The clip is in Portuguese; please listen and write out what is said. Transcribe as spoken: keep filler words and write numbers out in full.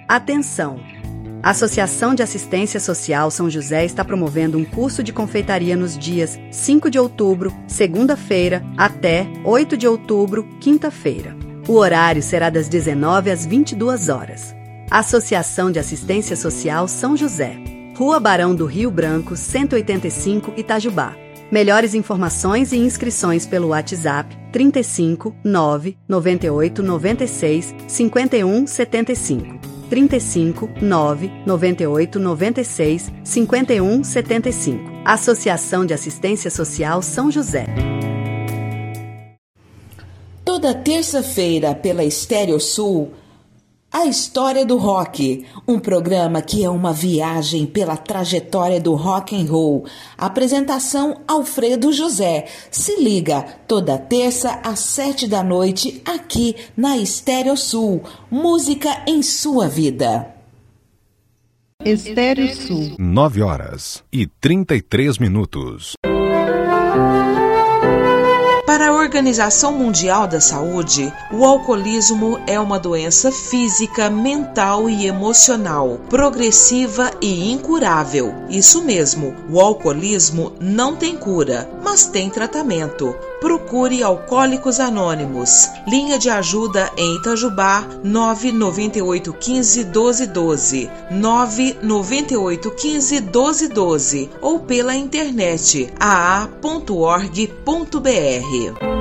Atenção! A Associação de Assistência Social São José está promovendo um curso de confeitaria nos dias cinco de outubro, segunda-feira, até oito de outubro, quinta-feira. O horário será das dezenove às vinte e duas horas. Associação de Assistência Social São José. Rua Barão do Rio Branco, cento e oitenta e cinco, Itajubá. Melhores informações e inscrições pelo WhatsApp trinta e cinco, nove, noventa e oito, noventa e seis, cinquenta e um, setenta e cinco. trinta e cinco, nove, noventa e oito, noventa e seis, cinquenta e um, setenta e cinco. Associação de Assistência Social São José. Toda terça-feira pela Estéreo Sul, A História do Rock, um programa que é uma viagem pela trajetória do rock and roll. Apresentação Alfredo José. Se liga, toda terça às sete da noite, aqui na Estéreo Sul. Música em sua vida. Estéreo Sul. nove horas e trinta e três minutos. Para a Organização Mundial da Saúde, o alcoolismo é uma doença física, mental e emocional, progressiva e incurável. Isso mesmo, o alcoolismo não tem cura, mas tem tratamento. Procure Alcoólicos Anônimos. Linha de ajuda em Itajubá, nove nove oito um cinco, um dois um dois, nove nove oito um cinco, um dois um dois ou pela internet a a ponto org ponto b r.